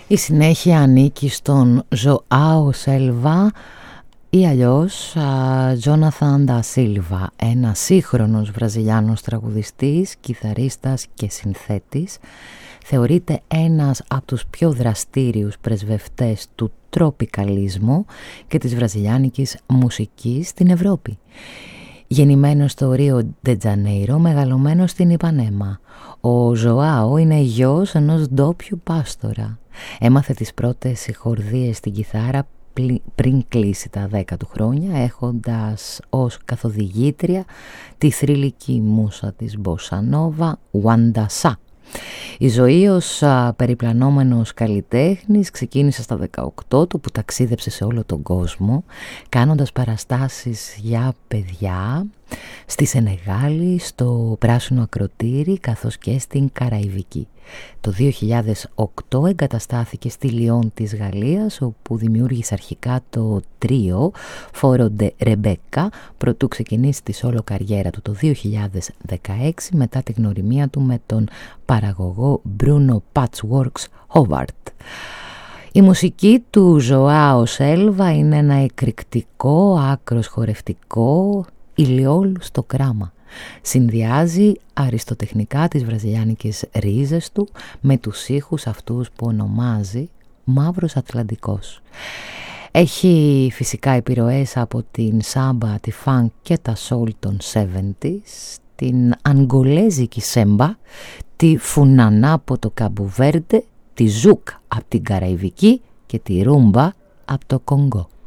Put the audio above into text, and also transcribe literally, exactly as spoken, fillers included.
Η συνέχεια ανήκει στον Ζωάο Σέλβα ή αλλιώς Τζόναθαν ντα Σίλβα, ένας σύγχρονος Βραζιλιάνος τραγουδιστής, κιθαρίστας και συνθέτης. Θεωρείται ένας από τους πιο δραστήριους πρεσβευτές του τροπικαλισμού και της βραζιλιάνικης μουσικής στην Ευρώπη. Γεννημένος στο Ρίο ντε Τζανέιρο, μεγαλωμένος στην Ιπανέμα. Ο Ζωάο είναι γιος ενός ντόπιου πάστορα. Έμαθε τις πρώτες συγχορδίες στην κιθάρα πριν κλείσει τα δέκα του χρόνια, έχοντας ως καθοδηγήτρια τη θρυλική μούσα της Μποσανόβα, Wanda Sa. Η ζωή ως α, περιπλανόμενος καλλιτέχνης ξεκίνησε στα δεκαοκτώ του, που ταξίδεψε σε όλο τον κόσμο κάνοντας παραστάσεις για παιδιά στη Σενεγάλη, στο Πράσινο Ακροτήρι καθώς και στην Καραϊβική. Το δύο χιλιάδες οκτώ εγκαταστάθηκε στη Λιόν της Γαλλίας, όπου δημιούργησε αρχικά το τρίο Φόρο ντε Ρεμπέκα, προτού ξεκινήσει τη σόλο καριέρα του το δύο χιλιάδες δεκαέξι μετά τη γνωριμία του με τον παραγωγό Bruno Patchworks Howard. Η μουσική του Ζωάο Σέλβα είναι ένα εκρηκτικό, άκρος χορευτικό, ηλιόλου στο κράμα. Συνδυάζει αριστοτεχνικά τις βραζιλιάνικες ρίζες του με τους ήχους αυτούς που ονομάζει Μαύρος Ατλαντικός. Έχει φυσικά επιρροές από την σάμπα, τη φανκ και τα σόλ των εβδομήντα, την αγκολέζικη σέμπα, τη φουνανά από το Καμποβέρντε, τη ζούκ από την Καραϊβική και τη ρούμπα από το Κονγκό.